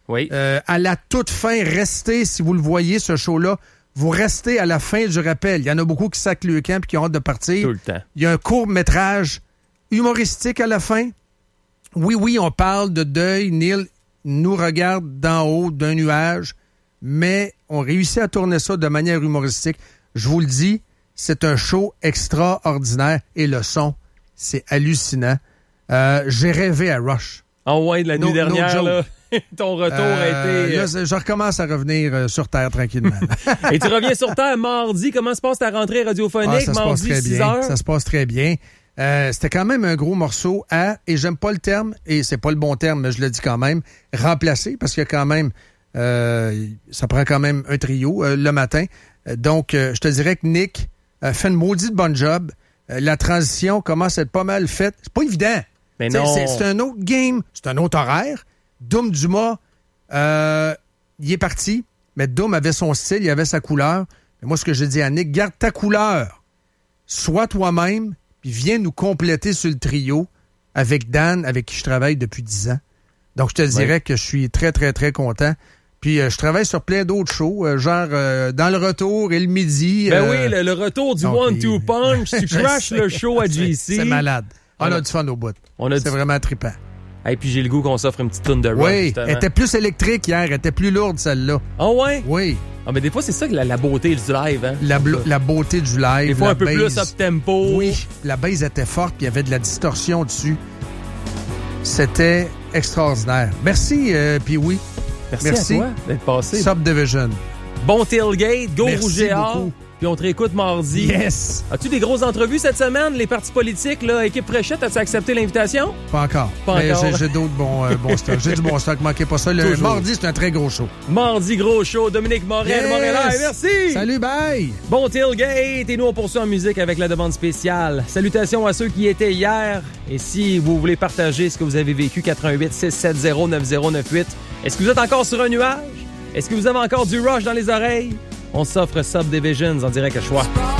Oui. À la toute fin, restez, si vous le voyez, ce show-là, vous restez à la fin du rappel. Il y en a beaucoup qui sacent le camp et qui ont hâte de partir. Tout le temps. Il y a un court-métrage humoristique à la fin. Oui, on parle de deuil. Neil nous regarde d'en haut d'un nuage, mais on réussit à tourner ça de manière humoristique. Je vous le dis, c'est un show extraordinaire et le son, c'est hallucinant. J'ai rêvé à Rush. Ah ouais, de la nuit dernière, là. Ton retour a été... Là, je recommence à revenir sur Terre tranquillement. Et tu reviens sur Terre mardi. Comment se passe ta rentrée radiophonique? Ça mardi, se passe très 6 bien. heures? Ça se passe très bien. C'était quand même un gros morceau à, et j'aime pas le terme, et c'est pas le bon terme, mais je le dis quand même, remplacer, parce que quand même, ça prend quand même un trio le matin. Donc, je te dirais que Nick fait une maudite bonne job. La transition commence à être pas mal faite. C'est pas évident. Mais non. C'est un autre game, c'est un autre horaire. Doom Dumas, il est parti, mais Doom avait son style, il avait sa couleur. Mais moi, ce que je dis à Nick, garde ta couleur. Sois toi-même, puis viens nous compléter sur le trio avec Dan, avec qui je travaille depuis 10 ans. Donc, je te dirais que je suis très, très, très content. Puis, je travaille sur plein d'autres shows, genre Dans le retour et le midi. Ben oui, le retour du One-Two Punch. Tu crashes le show à JC. C'est malade. On a du fun au bout. C'est vraiment trippant. Et puis j'ai le goût qu'on s'offre une petite toune de rock. Oui, justement. elle était plus électrique hier, elle était plus lourde celle-là. Ah ouais? Oui. Ah, mais des fois, c'est ça la beauté du live. Hein? La beauté du live. Des fois, un peu base, plus up-tempo. Oui, la base était forte, puis il y avait de la distorsion dessus. C'était extraordinaire. Merci, puis oui. Merci à toi d'être passé. Subdivision. Bon tailgate, go Merci Rouge et Or. beaucoup. Puis on te réécoute mardi. Yes! As-tu des grosses entrevues cette semaine? Les partis politiques, là, équipe Fréchette, as-tu accepté l'invitation? Pas encore. Mais j'ai d'autres bons stocks. J'ai du bon stock, manquez pas ça. Le mardi, c'est un très gros show. Mardi, gros show. Dominique Morel, Montréal, merci! Salut, bye! Bon tailgate! Et nous, on poursuit en musique avec la demande spéciale. Salutations à ceux qui étaient hier. Et si vous voulez partager ce que vous avez vécu, 88 670 9098. Est-ce que vous êtes encore sur un nuage? Est-ce que vous avez encore du rush dans les oreilles? On s'offre Subdivisions en direct à Choix.